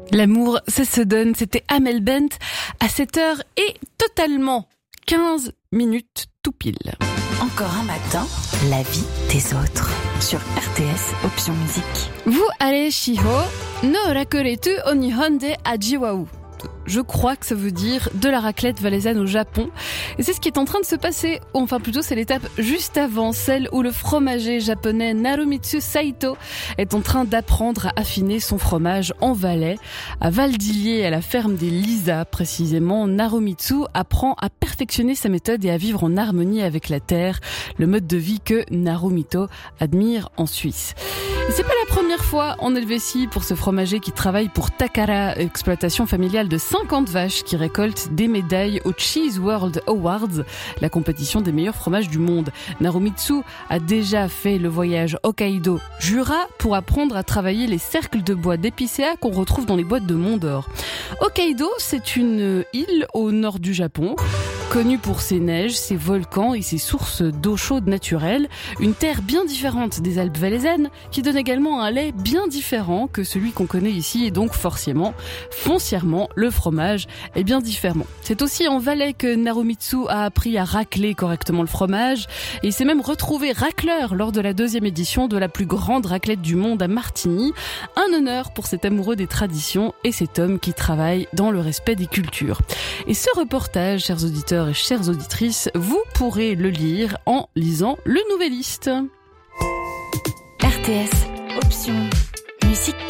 L'amour, ça se donne. C'était Amel Bent à 7h et totalement 15 minutes tout pile. Encore un matin, la vie des autres. Sur RTS, option musique. Vous allez shiho, no rakuretu o nihon de ajiwau. Je crois que ça veut dire de la raclette valaisanne au Japon. Et c'est ce qui est en train de se passer. Enfin, plutôt, c'est l'étape juste avant, celle où le fromager japonais Narumitsu Saito est en train d'apprendre à affiner son fromage en Valais. À Valdilier, à la ferme des Lisa, précisément, Narumitsu apprend à perfectionner sa méthode et à vivre en harmonie avec la terre, le mode de vie que Narumito admire en Suisse. Et c'est pas la première fois en Helvétie pour ce fromager qui travaille pour Takara, exploitation familiale de 50 vaches qui récolte des médailles au Cheese World Awards, la compétition des meilleurs fromages du monde. Narumitsu a déjà fait le voyage Hokkaido-Jura pour apprendre à travailler les cercles de bois d'épicéa qu'on retrouve dans les boîtes de Mont d'Or. Hokkaido, c'est une île au nord du Japon, connue pour ses neiges, ses volcans et ses sources d'eau chaude naturelle. Une terre bien différente des Alpes valaisannes qui donne également un lait bien différent que celui qu'on connaît ici et donc foncièrement, le fromage est bien différent. C'est aussi en Valais que Narumitsu a appris à racler correctement le fromage et il s'est même retrouvé racleur lors de la 2e édition de la plus grande raclette du monde à Martigny. Un honneur pour cet amoureux des traditions et cet homme qui travaille dans le respect des cultures. Et ce reportage, chers auditeurs et chères auditrices, vous pourrez le lire en lisant le Nouvelliste. RTS, option musique.